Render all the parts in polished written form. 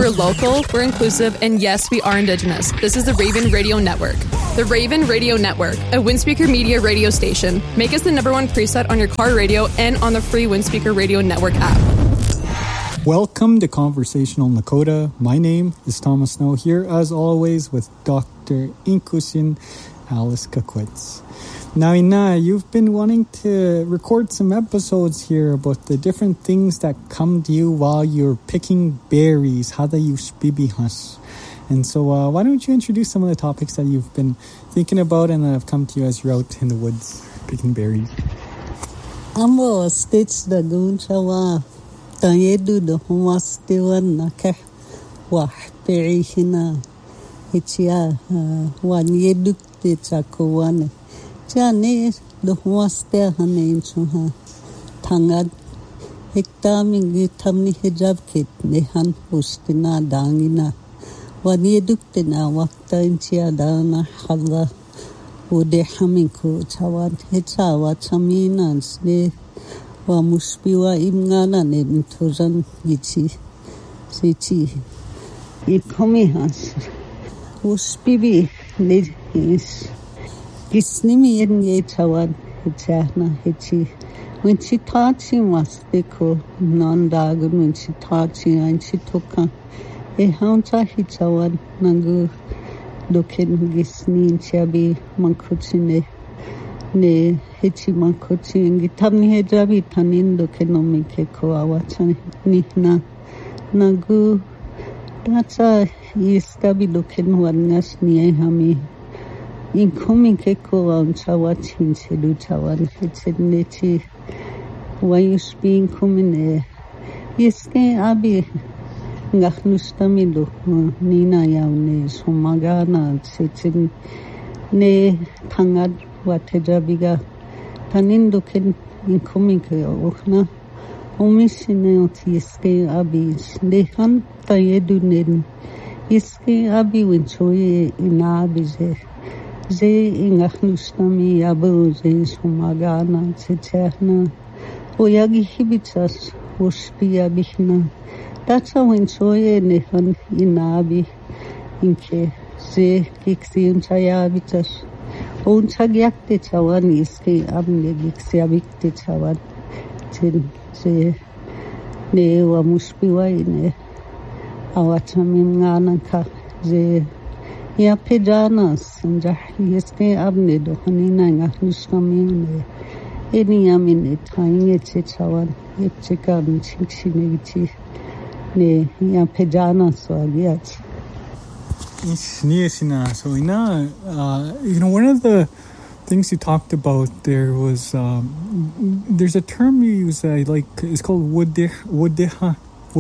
We're local, we're inclusive, and yes, we are Indigenous. This is the Raven Radio Network. The Raven Radio Network, a Windspeaker Media radio station. Make us the #1 preset on your car radio and on the free Windspeaker Radio Network app. Welcome to Conversational Nakota. My name is Thomas Snow, here as always with Dr. Inkusin Alice Kakwitz. Now, Ina, you've been wanting to record some episodes here about the different things that come to you while you're picking berries. Hada yushbibihas. And so why don't you introduce some of the topics that you've been thinking about and that have come to you as you're out in the woods picking berries? Amo stitch the gunchawa. Tayedu the humastiwan naka wah perihina. Hichia wan yeduk de chakowane. Jane the humastea hanenchuha. Tangad hektaming tamni hijab kit nehan ustina dangina. Wan yeduk de na wakta inchia dana hala. Ude haminku chawan hichawa chaminans ne. Wa muspiwa imngana ne mtozan gichi sichi ikomihas uspibi ne is gisnimi ye chawan hichana hichi when she tachi mastiko nandagun when she tachi and she toka haunta hichawan nangu doken gisni chabi mankuchine ne hichi mankochi ngi tamni hejabi tanindo kenomi keko awachani nihna nagu tacha iskabi doken warngas nie hami inkomi keko anchawa chinche du chawan hichenechi wayus being kumine iske abi ngakhnustami do nina yaune somagana sechin ne thangad Watejabiga Tanindoken in Komike Okna Omisine Tiske Abis Dehan Tayedunen Iske Abi Winchoye in Abize Ze Ingachnustami Abu Ze Sumagana Ceterne Oyagi Hibitas Uspia Bihna That's how Winchoye Nehan in Abi Inke Ze Kixium Chayabitas Unchagiakte chawan iske amne giksiabikte chawan chen se ne wa muspiwa ine awachamim ngananka ze ya pejana sanjah iske amne do hanina ngahnistamine eni amine thainge che chawan etcheka chinchine gichi ne ya pejana so agiach. So, Ina, one of the things you talked about there was there's a term you use I like. It's called wudiha,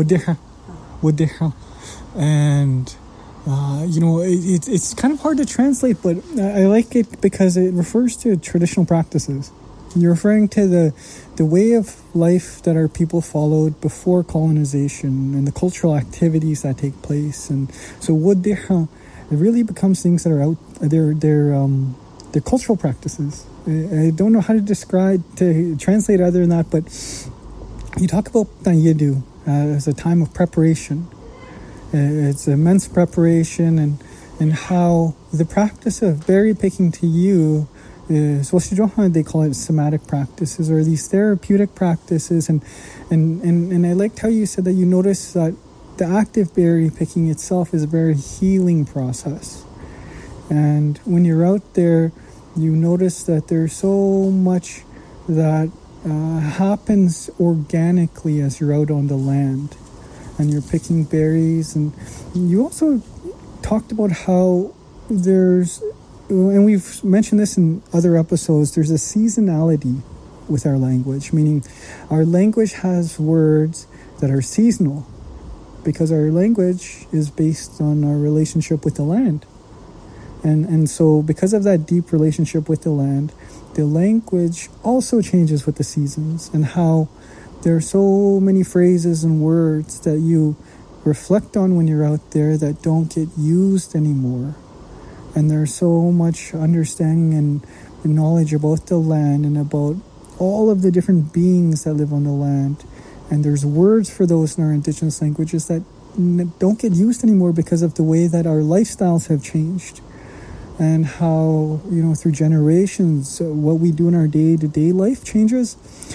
and it's kind of hard to translate, but I like it because it refers to traditional practices. You're referring to the way of life that our people followed before colonization and the cultural activities that take place. And so wudiha, it really becomes things that are out they're cultural practices. I don't know how to translate other than that, but you talk about Tanyedu as a time of preparation. It's immense preparation and how the practice of berry picking to you is, they call it somatic practices or these therapeutic practices. And I liked how you said that you notice that the active berry picking itself is a very healing process. And when you're out there, you notice that there's so much that happens organically as you're out on the land and you're picking berries. And you also talked about how there's, and we've mentioned this in other episodes, there's a seasonality with our language, meaning our language has words that are seasonal because our language is based on our relationship with the land. And so because of that deep relationship with the land, the language also changes with the seasons, and how there are so many phrases and words that you reflect on when you're out there that don't get used anymore. And there's so much understanding and knowledge about the land and about all of the different beings that live on the land. And there's words for those in our indigenous languages that don't get used anymore because of the way that our lifestyles have changed, and how, through generations, what we do in our day-to-day life changes.